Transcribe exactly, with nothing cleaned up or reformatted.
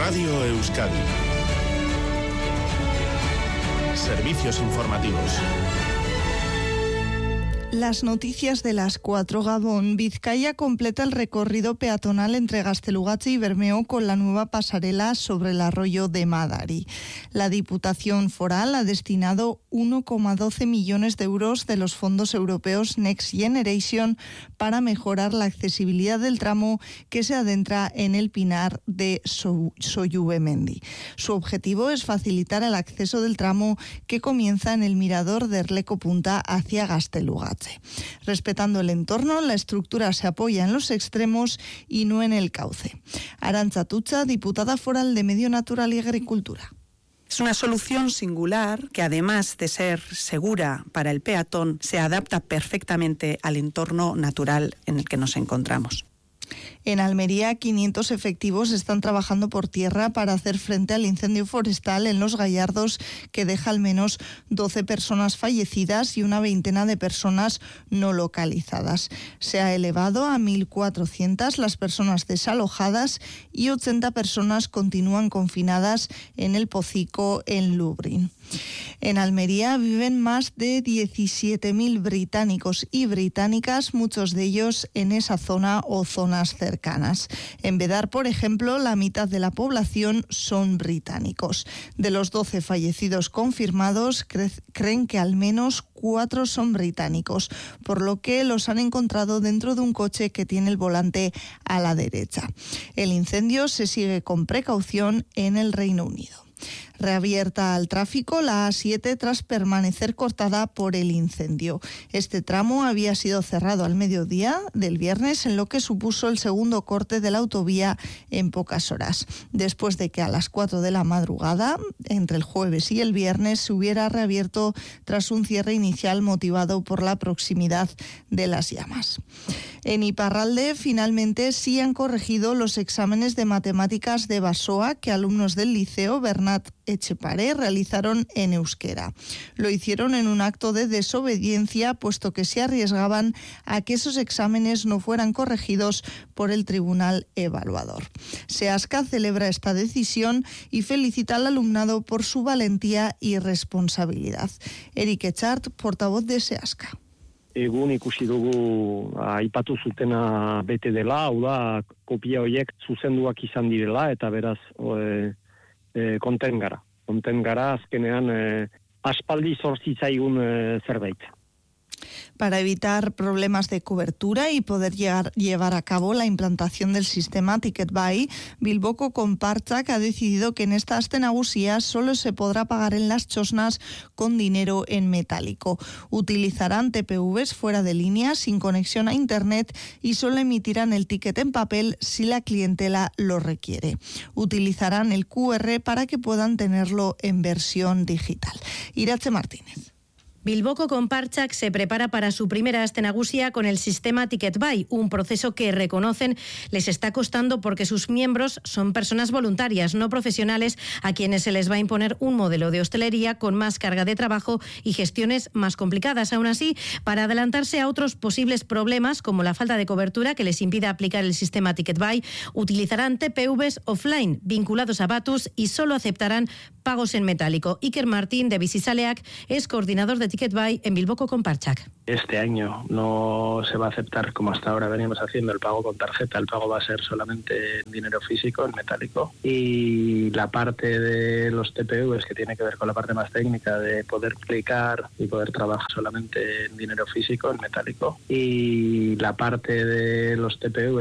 Radio Euskadi. Servicios informativos. Las noticias de las cuatro. Gabón. Vizcaya completa el recorrido peatonal entre Gaztelugatxe y Bermeo con la nueva pasarela sobre el arroyo de Madari. La Diputación Foral ha destinado uno coma doce millones de euros de los fondos europeos Next Generation para mejorar la accesibilidad del tramo que se adentra en el Pinar de Soyubemendi. Su objetivo es facilitar el acceso del tramo que comienza en el mirador de Erleco Punta hacia Gaztelugatxe. Respetando el entorno, la estructura se apoya en los extremos y no en el cauce. Arantza Tucha, diputada foral de Medio Natural y Agricultura. Es una solución singular que, además de ser segura para el peatón, se adapta perfectamente al entorno natural en el que nos encontramos. En Almería, quinientos efectivos están trabajando por tierra para hacer frente al incendio forestal en Los Gallardos, que deja al menos doce personas fallecidas y una veintena de personas no localizadas. Se ha elevado a mil cuatrocientas las personas desalojadas y ochenta personas continúan confinadas en el Pocico, en Lublin. En Almería viven más de diecisiete mil británicos y británicas, muchos de ellos en esa zona o zonas cercanas. En Bedar, por ejemplo, la mitad de la población son británicos. De los doce fallecidos confirmados, cre- creen que al menos cuatro son británicos, por lo que los han encontrado dentro de un coche que tiene el volante a la derecha. El incendio se sigue con precaución en el Reino Unido. Reabierta al tráfico la A siete tras permanecer cortada por el incendio. Este tramo había sido cerrado al mediodía del viernes, en lo que supuso el segundo corte de la autovía en pocas horas, después de que a las cuatro de la madrugada, entre el jueves y el viernes, se hubiera reabierto tras un cierre inicial motivado por la proximidad de las llamas. En Iparralde, finalmente, sí han corregido los exámenes de matemáticas de Basoa que alumnos del liceo Bernat Etxepare realizaron en euskera. Lo hicieron en un acto de desobediencia, puesto que se arriesgaban a que esos exámenes no fueran corregidos por el tribunal evaluador. SEASCA celebra esta decisión y felicita al alumnado por su valentía y responsabilidad. Eric Echart, portavoz de SEASCA. Egun ikusi dugu aipatu zutena bete dela, hau da kopia horiek zuzenduak izan direla eta beraz e, e, konten gara. Konten gara azkenean e, aspaldi zortzitzaigun e, zerbait. Para evitar problemas de cobertura y poder llegar, llevar a cabo la implantación del sistema TicketBuy, Bilboko Konpartsak ha decidido que en esta aste nagusia solo se podrá pagar en las txosnas con dinero en metálico. Utilizarán T P Vs fuera de línea, sin conexión a Internet, y solo emitirán el ticket en papel si la clientela lo requiere. Utilizarán el Q R para que puedan tenerlo en versión digital. Iratxe Martínez. Bilboko Konpartsak se prepara para su primera aste nagusia con el sistema TicketBuy, un proceso que reconocen les está costando porque sus miembros son personas voluntarias, no profesionales, a quienes se les va a imponer un modelo de hostelería con más carga de trabajo y gestiones más complicadas. Aún así, para adelantarse a otros posibles problemas, como la falta de cobertura que les impida aplicar el sistema TicketBuy, utilizarán T P Vs offline vinculados a Batus y solo aceptarán pagos en metálico. Iker Martín, de Bizizaleak, es coordinador de TicketBuy en Bilboko Konpartsak. Este año no se va a aceptar, como hasta ahora veníamos haciendo, el pago con tarjeta. El pago va a ser solamente en dinero físico, en metálico. Y la parte de los T P Vs, que tiene que ver con la parte más técnica de poder clicar y poder trabajar solamente en dinero físico, en metálico. Y la parte de los T P Vs